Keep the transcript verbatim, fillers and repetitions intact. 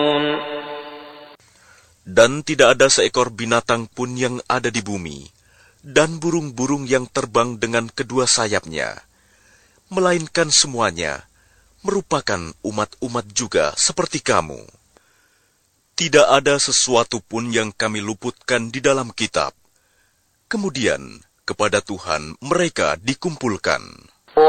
Dan tidak ada seekor binatang pun yang ada di bumi, dan burung-burung yang terbang dengan kedua sayapnya, melainkan semuanya merupakan umat-umat juga seperti kamu. Tidak ada sesuatu pun yang kami luputkan di dalam kitab. Kemudian kepada Tuhan mereka dikumpulkan.